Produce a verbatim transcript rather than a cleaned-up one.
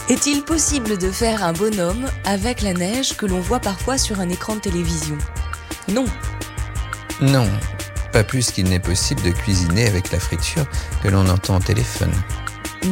Est-il possible de faire un bonhomme avec la neige que l'on voit parfois sur un écran de télévision ? Non. Non, pas plus qu'il n'est possible de cuisiner avec la friture que l'on entend au téléphone.